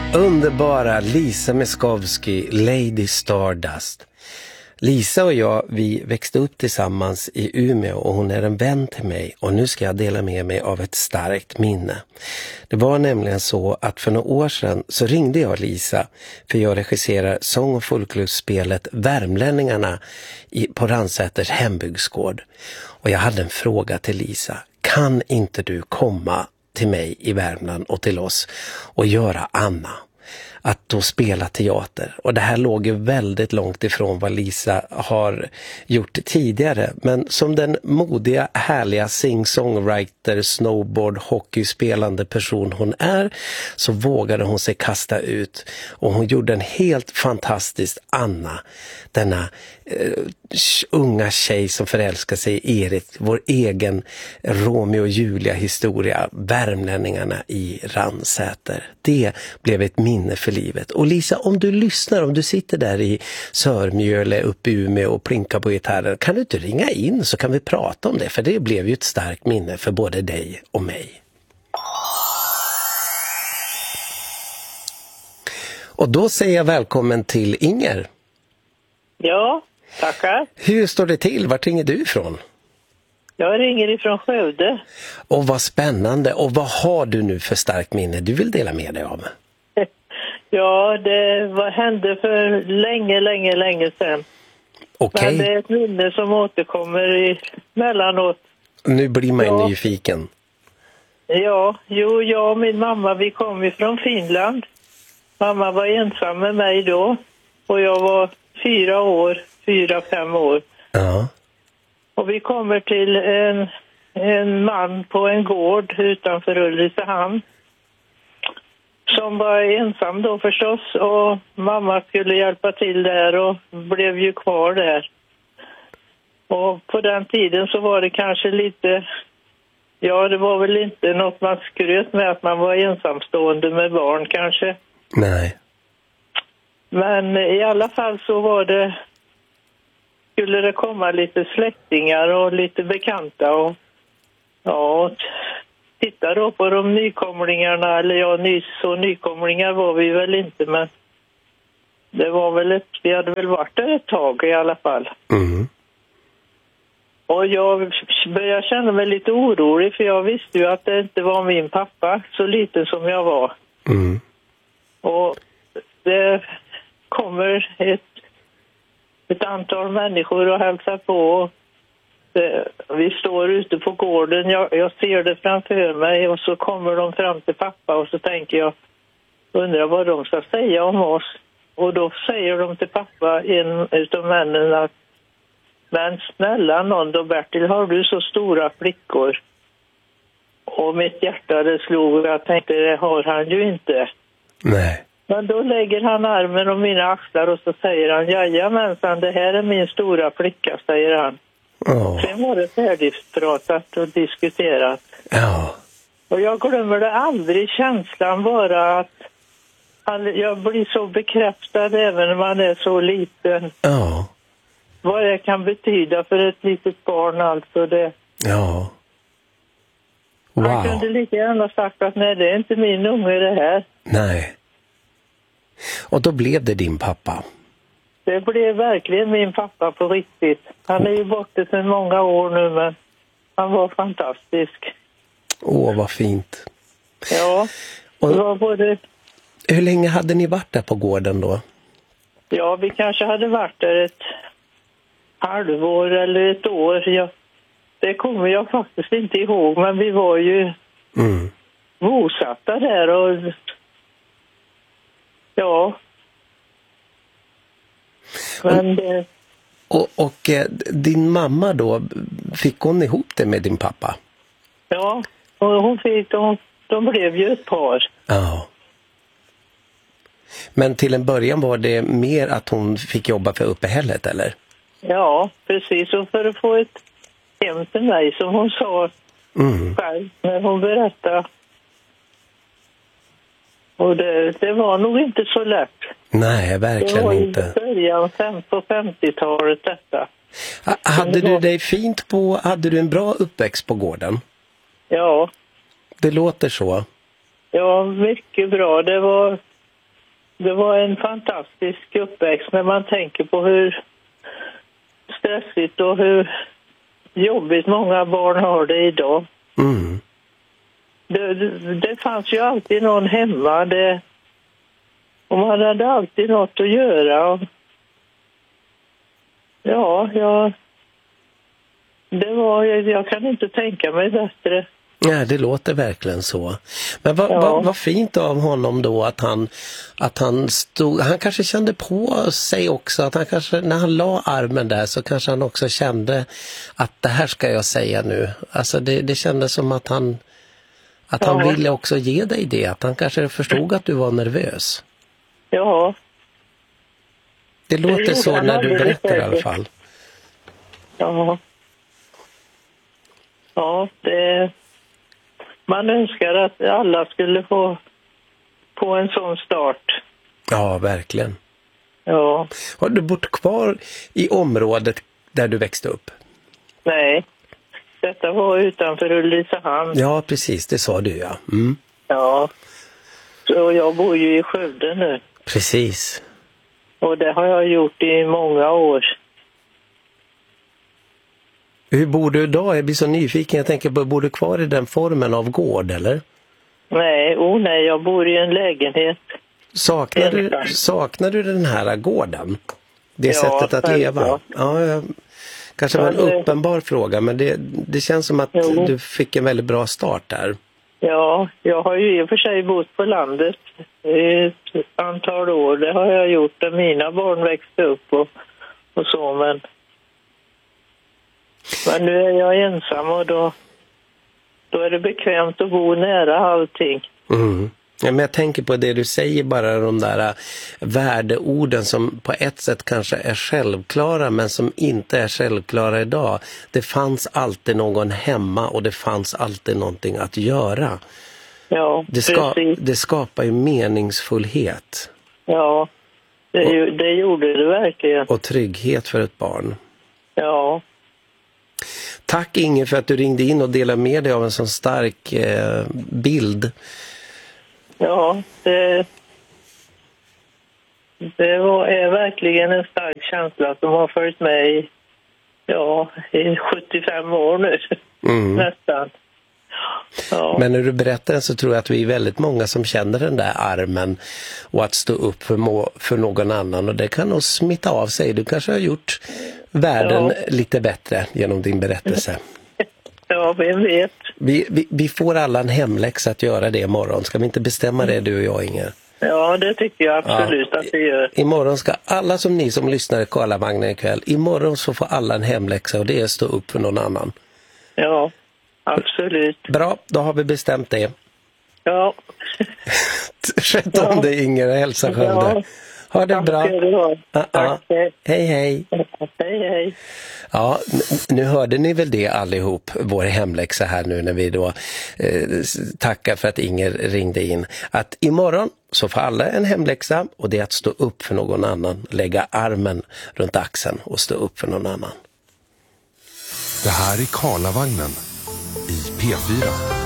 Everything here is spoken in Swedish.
Underbara Lisa Miskovsky, Lady Stardust. Lisa och jag, vi växte upp tillsammans i Umeå och hon är en vän till mig och nu ska jag dela med mig av ett starkt minne. Det var nämligen så att för några år sedan så ringde jag Lisa för jag regisserar sång- och folklivsspelet Värmlänningarna på Ransäters hembygdsgård. Och jag hade en fråga till Lisa. Kan inte du komma till mig i Värmland och till oss och göra Anna? Att då spela teater. Och det här låg ju väldigt långt ifrån vad Lisa har gjort tidigare. Men som den modiga, härliga sing-songwriter, snowboard, hockeyspelande person hon är så vågade hon sig kasta ut. Och hon gjorde en helt fantastisk Anna. Denna unga tjej som förälskar sig i Erik. Vår egen Romeo och Julia historia. Värmlänningarna i Ransäter. Det blev ett minne för livet. Och Lisa, om du lyssnar, om du sitter där i Sörmjöle uppe i Umeå och plinkar på gitarren, kan du inte ringa in så kan vi prata om det, för det blev ju ett starkt minne för både dig och mig. Och då säger jag välkommen till Inger. Ja, tackar. Hur står det till? Vart ringer du ifrån? Jag ringer ifrån Skövde. Och vad spännande. Och vad har du nu för starkt minne du vill dela med dig av? Ja, hände för länge sedan. Okej. Men det är ett minne som återkommer emellanåt. Nu blir man nyfiken. Ja, jag och min mamma, vi kom ifrån Finland. Mamma var ensam med mig då. Och jag var 4-5 år. Ja. Och vi kommer till en man på en gård utanför Ulricehamn. Som var ensam då förstås, och mamma skulle hjälpa till där och blev ju kvar där. Och på den tiden så var det kanske lite, det var väl inte något man skröt med att man var ensamstående med barn kanske. Nej. Men i alla fall så skulle det komma lite släktingar och lite bekanta och titta då på de nykomlingarna, eller så nykomlingar var vi väl inte, men det var väl vi hade väl varit där ett tag i alla fall. Mm. Och jag började känna mig lite orolig, för jag visste ju att det inte var min pappa, så liten som jag var. Mm. Och det kommer ett antal människor och hälsar på. Vi står ute på gården, jag ser det framför mig, och så kommer de fram till pappa och så tänker jag, undrar vad de ska säga om oss. Och då säger de till pappa, en utav männen, att men snälla någon då, Bertil, har du så stora flickor? Och mitt hjärta det slog och jag tänkte, det har han ju inte. Nej. Men då lägger han armen om mina axlar och så säger han, jajamensan, det här är min stora flicka, säger han. Oh. Sen var det färdigpratat och diskuterat. Ja. Och jag glömmer det aldrig, känslan bara att jag blir så bekräftad även när man är så liten. Ja. Vad det kan betyda för ett litet barn, alltså det. Ja. Wow. Han kunde lika gärna sagt att nej, det är inte min unge det här. Nej. Och då blev det din pappa? Det blev verkligen min pappa på riktigt. Han är ju borta sedan många år nu, men han var fantastisk. Åh, vad fint. Ja, det var både... Hur länge hade ni varit där på gården då? Ja, vi kanske hade varit där ett halvår eller ett år. Det kommer jag faktiskt inte ihåg, men vi var ju bosatta där och... Ja. Men det... Och din mamma då, fick hon ihop det med din pappa? Ja, och de blev ju ett par. Ja. Men till en början var det mer att hon fick jobba för uppehället, eller? Ja, precis. Och för att få ett hem till mig, som hon sa själv när hon berättade. Och det var nog inte så lätt. Nej, verkligen inte. Det var i början på 50-talet detta. Hade du dig fint hade du en bra uppväxt på gården? Ja. Det låter så. Ja, mycket bra. Det var det var en fantastisk uppväxt när man tänker på hur stressigt och hur jobbigt många barn har det idag. Mm. Det fanns ju alltid någon hemma. Och man hade alltid något att göra. Och, jag kan inte tänka mig bättre. Ja, det låter verkligen så. Men vad fint av honom då att han stod, han kanske kände på sig också att han kanske, när han la armen där så kanske han också kände att det här ska jag säga nu. Alltså det kändes som att han ville också ge dig det, att han kanske förstod att du var nervös. Ja. Det låter så när du berättar i alla fall. Ja. Ja, man önskar att alla skulle få en sån start. Ja, verkligen. Ja. Har du bott kvar i området där du växte upp? Nej, detta var utanför Ulricehamn. Ja, precis, det sa du, ja. Mm. Ja, så jag bor ju i Skövde nu. Precis. Och det har jag gjort i många år. Hur bor du idag? Jag blir så nyfiken. Jag tänker på, bor du kvar i den formen av gård, eller? Nej, jag bor i en lägenhet. Saknar du den här gården? Det sättet att leva? Ja, kanske var en uppenbar fråga, men det känns som att du fick en väldigt bra start där. Ja, jag har ju i och för sig bott på landet i ett antal år. Det har jag gjort när mina barn växte upp och så, men nu är jag ensam och då är det bekvämt att bo nära allting. Mm. Ja, men jag tänker på det du säger, bara de där värdeorden som på ett sätt kanske är självklara men som inte är självklara idag. Det fanns alltid någon hemma och det fanns alltid någonting att göra. Ja, det skapar ju meningsfullhet. Ja, det gjorde det verkligen. Och trygghet för ett barn. Ja. Tack Inger för att du ringde in och delade med dig av en sån stark bild. Ja, det är verkligen en stark känsla som har följt med i 75 år nu. Nästan. Ja. Men när du berättar den så tror jag att vi är väldigt många som känner den där armen och att stå upp för någon annan, och det kan nog smitta av sig. Du kanske har gjort världen lite bättre genom din berättelse. Ja, vem vet. Vi får alla en hemläxa att göra det imorgon. Ska vi inte bestämma det, du och jag, Inger? Ja, det tycker jag absolut att vi gör. Imorgon ska alla ni som lyssnar i Karlavagnen ikväll, imorgon så får alla en hemläxa, och det är att stå upp för någon annan. Ja, absolut. Bra, då har vi bestämt det. Ja. Sköt om dig, Inger, och hälsa Skövde. Ha det bra. Tack. Hej, hej. Hej. Ja, nu hörde ni väl det allihop, vår hemläxa här nu när vi då tackar för att Inger ringde in. Att imorgon så får alla en hemläxa, och det är att stå upp för någon annan. Lägga armen runt axeln och stå upp för någon annan. Det här är Karlavagnen i P4.